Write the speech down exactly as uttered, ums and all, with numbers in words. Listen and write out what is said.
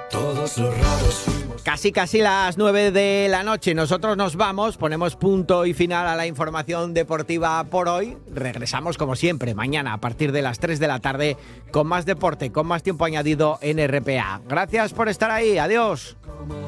Todos los raros fuimos. Casi casi las nueve de la noche. Nosotros nos vamos, ponemos punto y final a la información deportiva por hoy. Regresamos como siempre mañana a partir de las tres de la tarde con más deporte, con más tiempo añadido en R P A. Gracias por estar ahí. Adiós.